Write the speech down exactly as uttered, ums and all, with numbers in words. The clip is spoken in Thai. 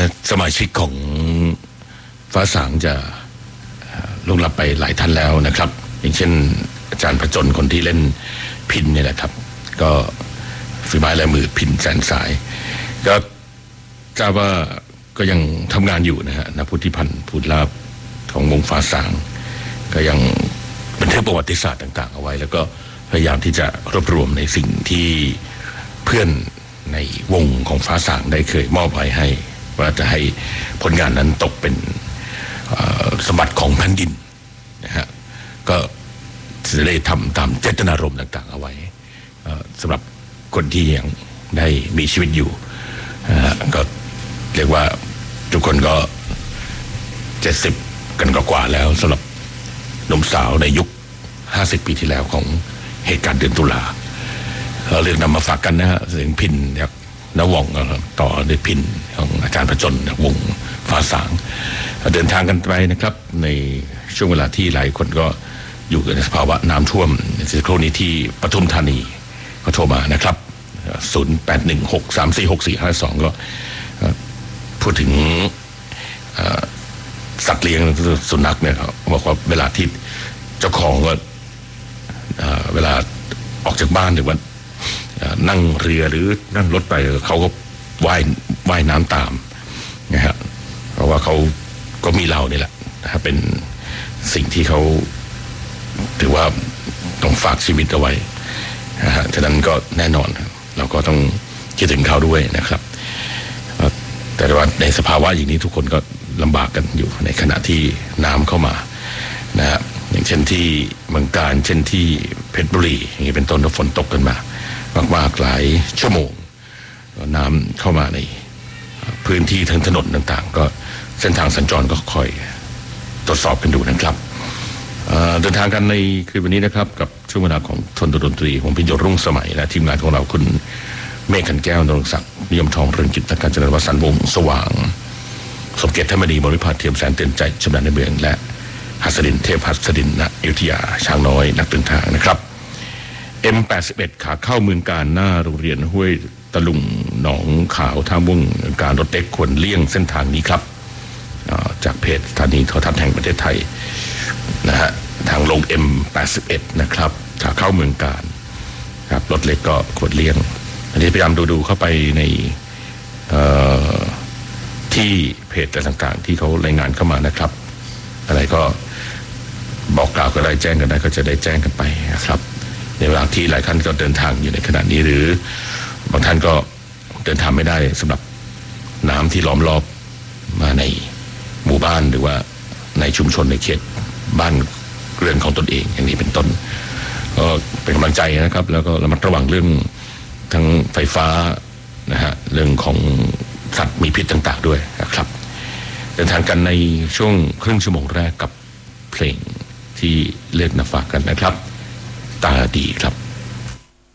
สมาชิกของฟ้าสางจะล่วงลับไปหลายท่านแล้วนะครับอย่างเช่นอาจารย์ประจนคนที่เล่นพิณเนี่ยแหละครับก็ฝีไม้ลายมือพิณแสนสายก็ทราบว่าก็ยังทำงานอยู่นะฮะณพุทธิพันธ์พูดลาบของวงฟ้าสางก็ยังบันทึกประวัติศาสตร์ต่างๆเอาไว้แล้วก็พยายามที่จะรวบรวมในสิ่งที่เพื่อนในวงของฟ้าสางได้เคยมอบไว้ให้ว่าจะให้ผลงานนั้นตกเป็นสมบัติของแผ่นดินนะฮะก็จะได้ทำตามเจตนารมณ์ต่างๆเอาไว้สำหรับคนที่ยังได้มีชีวิตอยู่ก็เรียกว่าทุกคนก็เจ็ดสิบกันกว่าแล้วสำหรับหนุ่มสาวในยุคห้าสิบปีที่แล้วของเหตุการณ์เดือนตุลาเรื่องนำมาฝากกันนะฮะเสียงพิณจากนวงต่อด้วยพิณของอาจารย์ประจนวงฟ้าสางเดินทางกันไปนะครับในช่วงเวลาที่หลายคนก็อยู่ในสภาวะน้ำท่วมในครู่นี้ที่ปทุมธานีก็โทรมานะครับศูนย์ แปด หนึ่ง หก สาม สี่ หก สี่ ห้า สองก็พูดถึงสัตว์เลี้ยงสุนัขเนี่ยเขาบอกว่าเวลาที่เจ้าของก็เวลาออกจากบ้านหรือว่านั่งเรือหรือนั่งรถไปเขาก็ว่ายว่ายน้ำตามนะฮะเพราะว่าเขาก็มีเราเนี่ยแหละนะเป็นสิ่งที่เขาถือว่าต้องฝากชีวิตเอาไว้นะฮะฉะนั้นก็แน่นอนเราก็ต้องคิดถึงเขาด้วยนะครับแต่ว่าในสภาวะอย่างนี้ทุกคนก็ลำบากกันอยู่ในขณะที่น้ำเข้ามานะฮะอย่างเช่นที่เมืองกาญเช่นที่เพชรบุรีอย่างนี้เป็นต้นฝนตกกันมามากๆหลายชั่วโมงน้ำเข้ามาในพื้นที่ทางถนนต่างๆก็เส้นทางสัญจรก็คอยตรวจสอบกันดูนะครับเดินทางกันในคืนวันนี้นะครับกับช่วงเวลาของทนดนตรีของพิญโยรุ่งสมัยและทีมงานของเราคุณเมฆขันแก้วนรงศักดิ์นิยมทองเรืองกิจการเจริญวสันต์วงศ์สว่างสมเกียรติธรรมดีบริพาเทียมแสนเตือนใจชำนาญในเมืองและหัสดินเทพหัสดินณอยุธยาช้างน้อยนักเดินทางนะครับ เอ็ม แปดสิบเอ็ด ขาเข้าเมืองการหน้าโรงเรียนห้วยตะลุงหนองขาวท่าม่วงการรถเล็กควรเลี่ยงเส้นทางนี้ครับจากเพจสถานีโทรทัศน์แห่งประเทศไทยนะฮะทางลง เอ็ม แปดสิบเอ็ด นะครับขาเข้าเมืองการครับรถเล็กก็ควรเลี่ยงอันนี้พยายามดูดูเข้าไปในที่เพจต่างๆที่เขารายงานเข้ามานะครับอะไรก็บอกกล่าวก็ได้แจ้งกันได้ก็จะได้แจ้งกันไปนะครับในเวลาที่หลายท่านก็เดินทางอยู่ในขณะนี้หรือบางท่านก็เดินทางไม่ได้สำหรับน้ำที่ล้อมรอบมาในหมู่บ้านหรือว่าในชุมชนในเขตบ้านเรือนของตนเองอย่างนี้เป็นต้นก็เป็นกำลังใจนะครับแล้วก็ระมัดระวังเรื่องทั้งไฟฟ้านะฮะเรื่องของสัตว์มีพิษต่างๆด้วยนะครับเดินทางกันในช่วงครึ่งชั่วโมงแรกกับเพลงที่เลือกนำฝากกันนะครับตาดีครับ